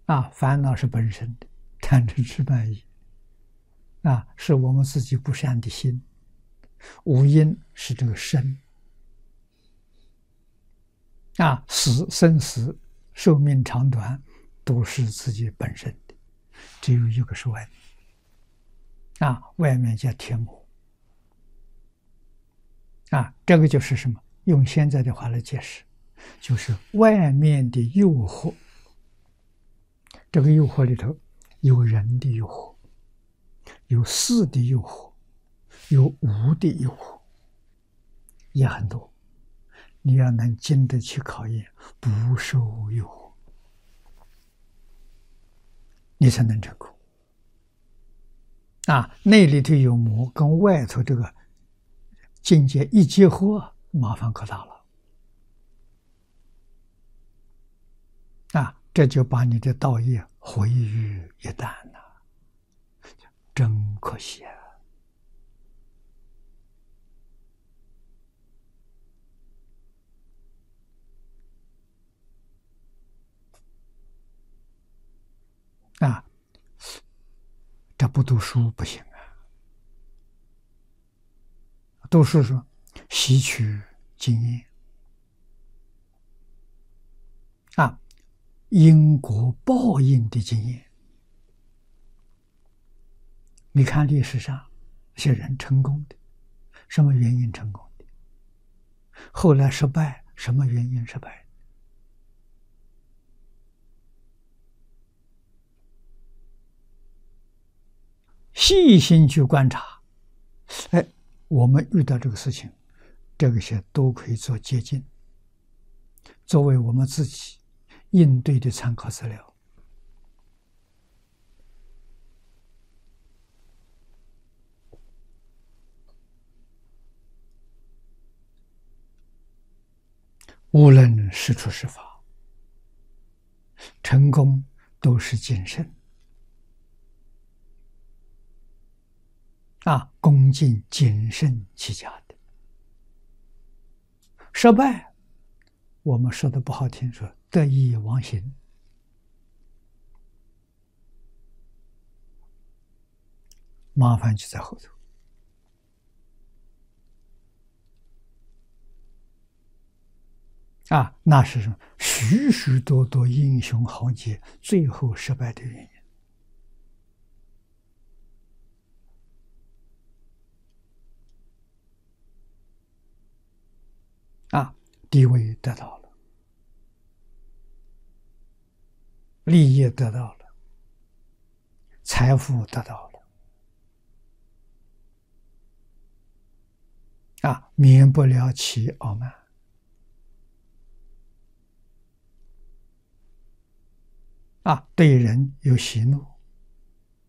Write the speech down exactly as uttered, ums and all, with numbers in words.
啊，烦恼是本身的，贪嗔痴慢疑啊，是我们自己不善的心。五阴是这个身啊，死生死、寿命长短，都是自己本身的，只有一个是外面啊，外面叫天魔啊，这个就是什么？用现在的话来解释，就是外面的诱惑。这个诱惑里头有人的诱惑，有事的诱惑，有无的诱惑，也很多。你要能经得起考验，不受诱惑，你才能成功。啊，内里头有魔，跟外头这个境界一结合，麻烦可大了。啊，这就把你的道业毁于一旦了，真可惜啊！啊，这不读书不行啊！读书说吸取经验啊，因果报应的经验。你看历史上这些人成功的，什么原因成功的？后来失败，什么原因失败？细心去观察，哎，我们遇到这个事情，这个些都可以做借鉴，作为我们自己应对的参考资料。无论是处是法，成功都是谨慎啊，恭敬谨慎起家的。失败，我们说的不好听，说得意忘形，麻烦就在后头。啊，那是什么？许许多多英雄豪杰最后失败的原因。啊，地位得到了，利益得到了，财富得到了，啊，免不了其傲慢。啊，对人有喜怒，